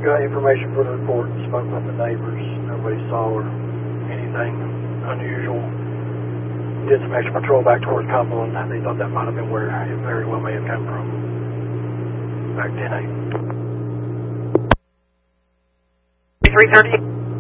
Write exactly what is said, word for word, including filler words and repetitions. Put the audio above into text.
Got information for the report, spoke with the neighbors, nobody saw or anything unusual. Did some extra patrol back towards Cumberland. They thought that might have been where it very well may have come from. Back ten eight. three thirty.